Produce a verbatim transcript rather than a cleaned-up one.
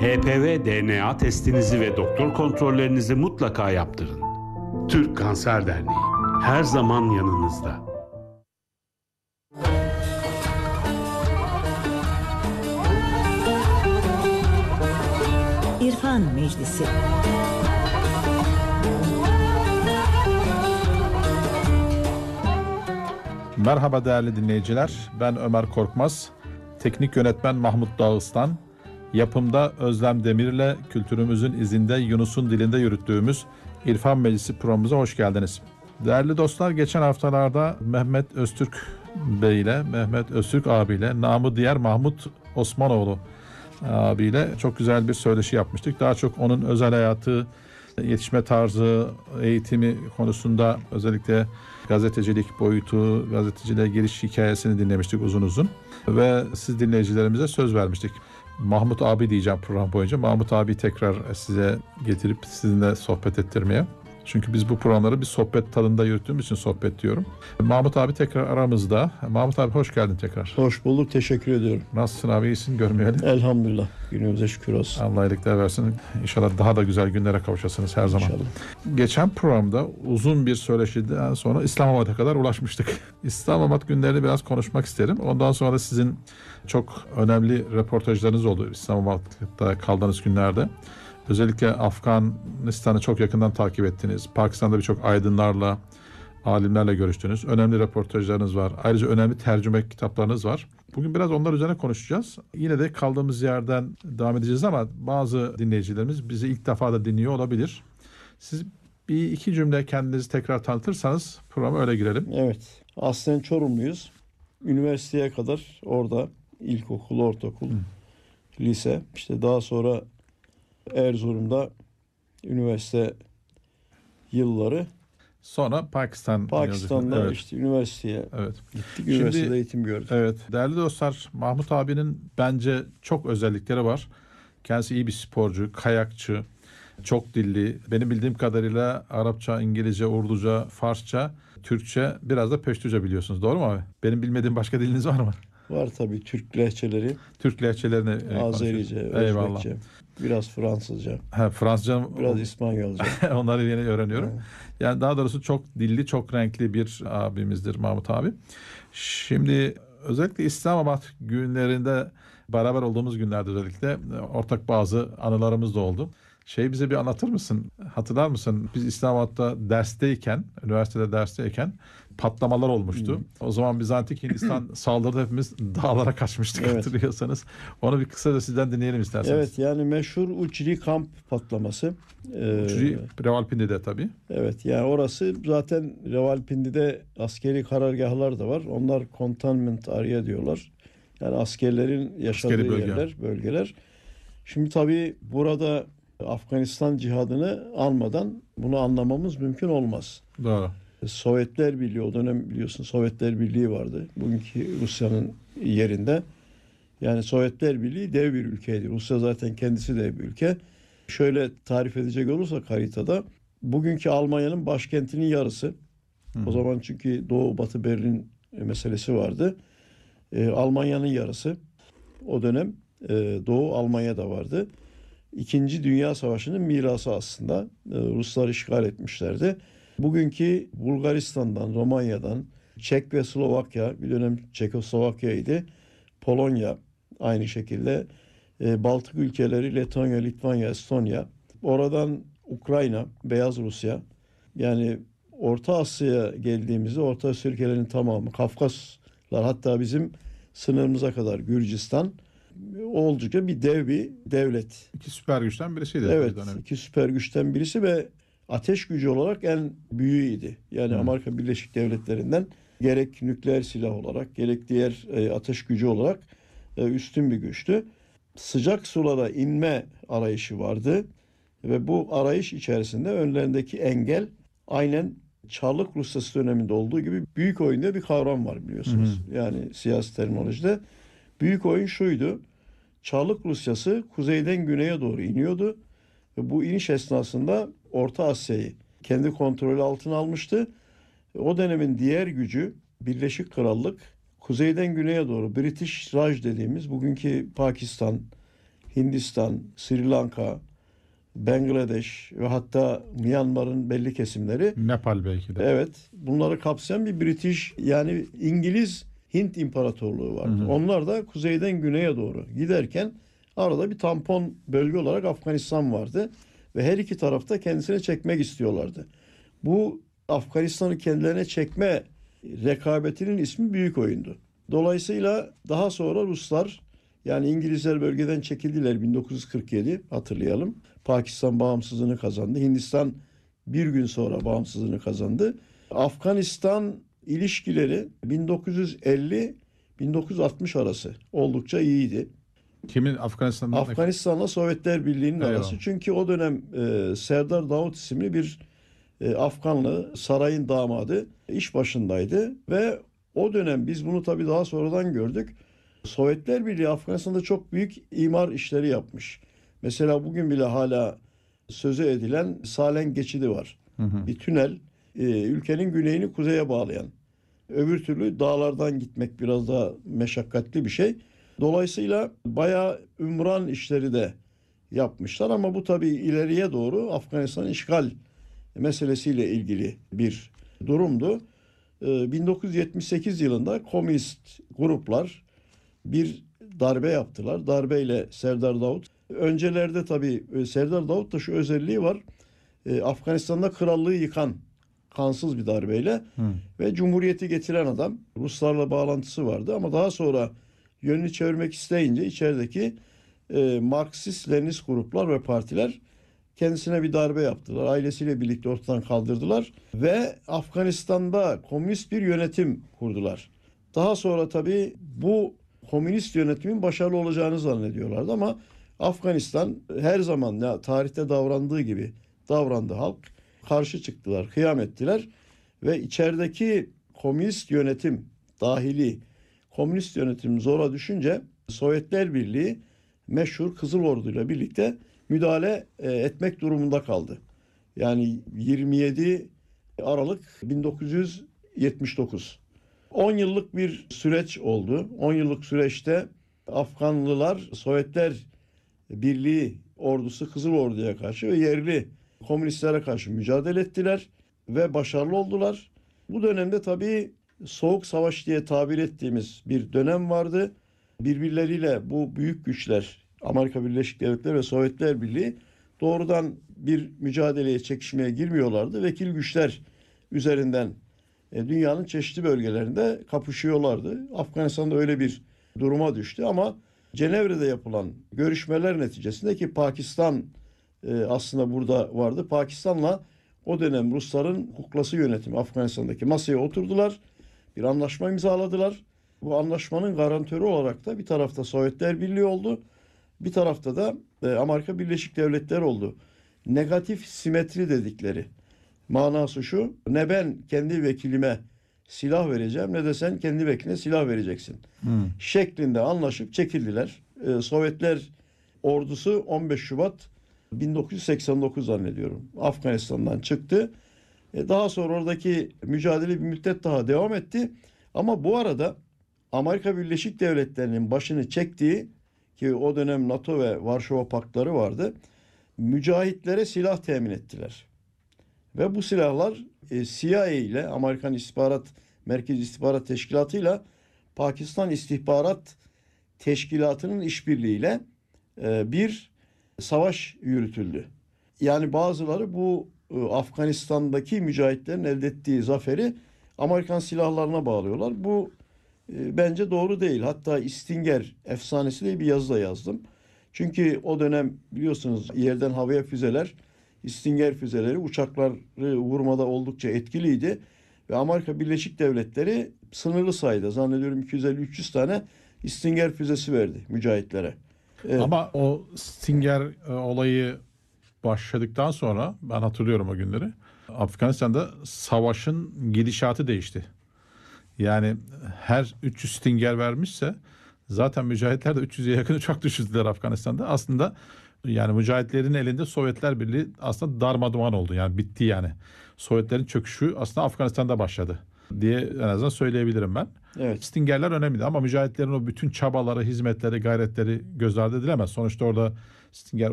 H P V D N A testinizi ve doktor kontrollerinizi mutlaka yaptırın. Türk Kanser Derneği her zaman yanınızda. İrfan Meclisi. Merhaba değerli dinleyiciler, ben Ömer Korkmaz, teknik yönetmen Mahmut Dağıstan, yapımda Özlem Demir'le kültürümüzün izinde Yunus'un dilinde yürüttüğümüz İrfan Meclisi programımıza hoş geldiniz. Değerli dostlar, geçen haftalarda Mehmet Öztürk Bey ile, Mehmet Öztürk abiyle, namı diğer Mahmut Osmanoğlu abiyle çok güzel bir söyleşi yapmıştık. Daha çok onun özel hayatı, yetişme tarzı, eğitimi konusunda özellikle gazetecilik boyutu, gazeteciliğe giriş hikayesini dinlemiştik uzun uzun. Ve siz dinleyicilerimize söz vermiştik. Mahmut abi diyeceğim program boyunca. Mahmut abi tekrar size getirip sizinle sohbet ettirmeye. Çünkü biz bu programları bir sohbet tadında yürüttüğümüz için sohbet diyorum. Mahmut abi tekrar aramızda. Mahmut abi hoş geldin tekrar. Hoş bulduk, teşekkür ediyorum. Nasılsın abi, iyisin görmeyeli? Elhamdülillah, günümüze şükür olsun. Allah iyilikler versin. İnşallah daha da güzel günlere kavuşasınız her zaman. İnşallah. Geçen programda uzun bir söyleşiden sonra İslamabad'a kadar ulaşmıştık. İslamabad günlerini biraz konuşmak isterim. Ondan sonra da sizin çok önemli röportajlarınız oldu İslamabad'da kaldığınız günlerde. Özellikle Afganistan'ı çok yakından takip ettiniz. Pakistan'da birçok aydınlarla, alimlerle görüştünüz. Önemli röportajlarınız var. Ayrıca önemli tercüme kitaplarınız var. Bugün biraz onlar üzerine konuşacağız. Yine de kaldığımız yerden devam edeceğiz ama bazı dinleyicilerimiz bizi ilk defa da dinliyor olabilir. Siz bir iki cümle kendinizi tekrar tanıtırsanız programa öyle girelim. Evet, aslen Çorumluyuz. Üniversiteye kadar orada ilkokul, ortaokul, Hı. lise. İşte daha sonra Erzurum'da üniversite yılları. Sonra Pakistan. Pakistan'da evet. işte üniversiteye evet. gittik. Üniversitede Şimdi, eğitim gördük. Evet. Değerli dostlar, Mahmut abinin bence çok özellikleri var. Kendisi iyi bir sporcu, kayakçı, çok dilli. Benim bildiğim kadarıyla Arapça, İngilizce, Urduca, Farsça, Türkçe, biraz da Peştüce biliyorsunuz. Doğru mu abi? Benim bilmediğim başka diliniz var mı? Var tabii, Türk lehçeleri. Türk lehçelerini Azerice, Özbekçe, biraz Fransızca. Ha, Fransızca. Biraz İspanyolca. Onları yeni öğreniyorum. Evet. Yani daha doğrusu çok dilli, çok renkli bir abimizdir Mahmut abi. Şimdi özellikle İslamabad günlerinde, beraber olduğumuz günlerde özellikle ortak bazı anılarımız da oldu. Şey, bize bir anlatır mısın? Hatırlar mısın? Biz İslamabad'da dersteyken, üniversitede dersteyken patlamalar olmuştu. Hmm. O zaman Bizantik Hindistan saldırdı, hepimiz dağlara kaçmıştık, evet. Hatırlıyorsanız. Onu bir kısaca sizden dinleyelim isterseniz. Evet, yani meşhur Uçri kamp patlaması. Uçri, ee, Revalpindi'de tabii. Evet, yani orası zaten Revalpindi'de askeri karargahlar da var. Onlar containment area diyorlar. Yani askerlerin yaşadığı bölge. yerler, bölgeler. Şimdi tabii burada Afganistan cihadını almadan bunu anlamamız mümkün olmaz. Doğru. Sovyetler Birliği, o dönem biliyorsun Sovyetler Birliği vardı. Bugünkü Rusya'nın yerinde. Yani Sovyetler Birliği dev bir ülkeydi. Rusya zaten kendisi dev bir ülke. Şöyle tarif edecek olursak haritada, bugünkü Almanya'nın başkentinin yarısı. Hı. O zaman çünkü Doğu Batı Berlin meselesi vardı. Ee, Almanya'nın yarısı. O dönem e, Doğu Almanya'da vardı. İkinci Dünya Savaşı'nın mirası aslında. Ee, Ruslar işgal etmişlerdi. Bugünkü Bulgaristan'dan, Romanya'dan, Çek ve Slovakya, bir dönem Çekoslovakya'ydı. Polonya aynı şekilde. E, Baltık ülkeleri, Letonya, Litvanya, Estonya. Oradan Ukrayna, Beyaz Rusya. Yani Orta Asya'ya geldiğimizde Orta Asya ülkelerinin tamamı, Kafkaslar, hatta bizim sınırımıza kadar Gürcistan, oldukça bir dev bir devlet. İki süper güçten birisiydi. Evet, iki süper güçten birisi ve ateş gücü olarak en büyüğüydü. Yani hmm. Amerika Birleşik Devletleri'nden gerek nükleer silah olarak, gerek diğer e, ateş gücü olarak e, üstün bir güçtü. Sıcak sulara inme arayışı vardı ve bu arayış içerisinde önlerindeki engel aynen Çarlık Rusyası döneminde olduğu gibi büyük oyun diye bir kavram var, biliyorsunuz. Hmm. Yani siyasi terminolojide. Büyük oyun şuydu: Çarlık Rusyası kuzeyden güneye doğru iniyordu ve bu iniş esnasında Orta Asya'yı kendi kontrolü altına almıştı. O dönemin diğer gücü Birleşik Krallık, kuzeyden güneye doğru British Raj dediğimiz bugünkü Pakistan, Hindistan, Sri Lanka, Bangladeş ve hatta Myanmar'ın belli kesimleri, Nepal belki de. evet, bunları kapsayan bir British, yani İngiliz Hint İmparatorluğu vardı. Hı hı. Onlar da kuzeyden güneye doğru giderken arada bir tampon bölge olarak Afganistan vardı ve her iki tarafta kendisine çekmek istiyorlardı. Bu Afganistan'ı kendilerine çekme rekabetinin ismi Büyük Oyun'du. Dolayısıyla daha sonra Ruslar, yani İngilizler bölgeden çekildiler bin dokuz yüz kırk yedi, hatırlayalım. Pakistan bağımsızlığını kazandı. Hindistan bir gün sonra bağımsızlığını kazandı. Afganistan ilişkileri bin dokuz yüz elli bin dokuz yüz altmış arası oldukça iyiydi. Kimin Afganistan'da? Afganistan'la Sovyetler Birliği'nin Eyvallah. arası. Çünkü o dönem e, Serdar Davut isimli bir e, Afganlı sarayın damadı iş başındaydı ve o dönem, biz bunu tabii daha sonradan gördük, Sovyetler Birliği Afganistan'da çok büyük imar işleri yapmış. Mesela bugün bile hala sözü edilen Salen geçidi var. Hı hı. Bir tünel, e, ülkenin güneyini kuzeye bağlayan. Öbür türlü dağlardan gitmek biraz daha meşakkatli bir şey. Dolayısıyla bayağı ümran işleri de yapmışlar ama bu tabii ileriye doğru Afganistan işgal meselesiyle ilgili bir durumdu. E, bin dokuz yüz yetmiş sekiz yılında komünist gruplar bir darbe yaptılar. Darbeyle Serdar Davut. Öncelerde tabii e, Serdar Davut'ta şu özelliği var. E, Afganistan'da krallığı yıkan kansız bir darbeyle Hı. ve cumhuriyeti getiren adam. Ruslarla bağlantısı vardı ama daha sonra yönünü çevirmek isteyince içerideki e, Marksist-Leninist gruplar ve partiler kendisine bir darbe yaptılar. Ailesiyle birlikte ortadan kaldırdılar ve Afganistan'da komünist bir yönetim kurdular. Daha sonra tabii bu komünist yönetimin başarılı olacağını zannediyorlardı ama Afganistan her zaman ya, tarihte davrandığı gibi davrandı halk. Karşı çıktılar, kıyam ettiler ve içerideki komünist yönetim, dahili komünist yönetim zora düşünce Sovyetler Birliği meşhur Kızıl Ordu ile birlikte müdahale e, etmek durumunda kaldı. Yani yirmi yedi Aralık bin dokuz yüz yetmiş dokuz. on yıllık bir süreç oldu. on yıllık süreçte Afganlılar Sovyetler Birliği ordusu Kızıl Ordu'ya karşı ve yerli komünistlere karşı mücadele ettiler ve başarılı oldular. Bu dönemde tabii Soğuk Savaş diye tabir ettiğimiz bir dönem vardı. Birbirleriyle bu büyük güçler, Amerika Birleşik Devletleri ve Sovyetler Birliği doğrudan bir mücadeleye, çekişmeye girmiyorlardı. Vekil güçler üzerinden dünyanın çeşitli bölgelerinde kapışıyorlardı. Afganistan'da öyle bir duruma düştü ama Cenevre'de yapılan görüşmeler neticesinde, ki Pakistan aslında burada vardı. Pakistan'la o dönem Rusların kuklası yönetimi Afganistan'daki masaya oturdular. Bir anlaşma imzaladılar. Bu anlaşmanın garantörü olarak da bir tarafta Sovyetler Birliği oldu. Bir tarafta da Amerika Birleşik Devletleri oldu. Negatif simetri dedikleri. Manası şu: ne ben kendi vekilime silah vereceğim ne de sen kendi vekiline silah vereceksin. Hmm. Şeklinde anlaşıp çekildiler. Ee, Sovyetler ordusu on beş Şubat bin dokuz yüz seksen dokuz zannediyorum Afganistan'dan çıktı. Ee, daha sonra oradaki mücadele bir müddet daha devam etti. Ama bu arada Amerika Birleşik Devletleri'nin başını çektiği, ki o dönem NATO ve Varşova Paktları vardı, mücahitlere silah temin ettiler. Ve bu silahlar e, C I A ile, Amerikan İstihbarat Merkez İstihbarat Teşkilatı ile Pakistan İstihbarat Teşkilatı'nın işbirliğiyle e, bir savaş yürütüldü. Yani bazıları bu e, Afganistan'daki mücahitlerin elde ettiği zaferi Amerikan silahlarına bağlıyorlar. Bu e, bence doğru değil. Hatta Stinger efsanesi diye bir yazı da yazdım. Çünkü o dönem biliyorsunuz yerden havaya füzeler, Stinger füzeleri uçakları vurmada oldukça etkiliydi. Ve Amerika Birleşik Devletleri sınırlı sayıda, zannediyorum iki yüz elli üç yüz tane Stinger füzesi verdi mücahitlere. Evet. Ama o Stinger e, olayı başladıktan sonra, ben hatırlıyorum o günleri, Afganistan'da savaşın gidişatı değişti. Yani her üç yüz Stinger vermişse zaten mücahitler de üç yüze yakın uçak düşürdüler Afganistan'da. Aslında yani mücahitlerin elinde Sovyetler Birliği aslında darmadağın oldu. Yani bitti yani. Sovyetlerin çöküşü aslında Afganistan'da başladı. diye en azından söyleyebilirim ben. Evet. Stingerler önemliydi ama mücahitlerin o bütün çabaları, hizmetleri, gayretleri göz ardı edilemez. Sonuçta orada Stinger